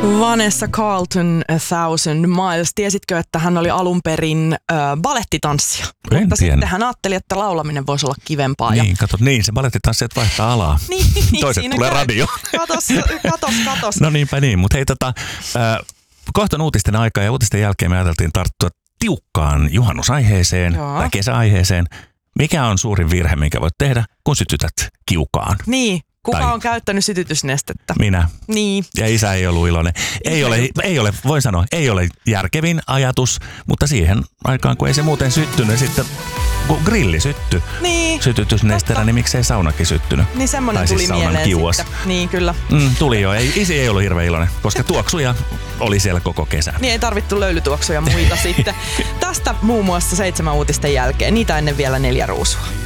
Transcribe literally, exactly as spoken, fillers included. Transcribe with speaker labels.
Speaker 1: Vanessa Carlton, A Thousand Miles. Tiesitkö, että hän oli alun perin äh, balettitanssija?
Speaker 2: En
Speaker 1: Mutta
Speaker 2: tiennyt.
Speaker 1: sitten hän ajatteli, että laulaminen voisi olla kivempaa.
Speaker 2: Niin,
Speaker 1: ja...
Speaker 2: kato, niin se balettitanssijat vaihtaa alaa.
Speaker 1: niin, niin,
Speaker 2: Toiset
Speaker 1: siinä
Speaker 2: tulee
Speaker 1: käy.
Speaker 2: radio.
Speaker 1: Katos, katos, katos.
Speaker 2: No niinpä niin, mutta hei tota, äh, kohta on uutisten aika ja uutisten jälkeen me ajateltiin tarttua tiukkaan juhannusaiheeseen
Speaker 1: Joo.
Speaker 2: tai kesäaiheeseen. Mikä on suurin virhe, minkä voit tehdä, kun sytytät kiukaan?
Speaker 1: Niin, kuka
Speaker 2: Tai-
Speaker 1: on käyttänyt sytytysnestettä?
Speaker 2: Minä.
Speaker 1: Niin.
Speaker 2: Ja isä ei ollut iloinen. Ei ole, ei ole, voin sanoa, ei ole järkevin ajatus, mutta siihen aikaan, kun ei se muuten syttynyt, sitten kun grilli syttyi
Speaker 1: Niin.
Speaker 2: sytytysnesteellä,
Speaker 1: Totta.
Speaker 2: niin miksei saunakin syttynyt?
Speaker 1: Niin semmoinen
Speaker 2: Tai
Speaker 1: tuli
Speaker 2: siis saunan
Speaker 1: mieleen
Speaker 2: kiuas.
Speaker 1: sitten. Niin, kyllä.
Speaker 2: Mm, tuli jo. Ei, isi ei ollut hirveän iloinen, koska tuoksuja oli siellä koko kesän.
Speaker 1: Niin ei tarvittu löylytuoksuja muita sitten. Tästä muun muassa seitsemän uutisten jälkeen. Niitä ennen vielä neljä ruusua.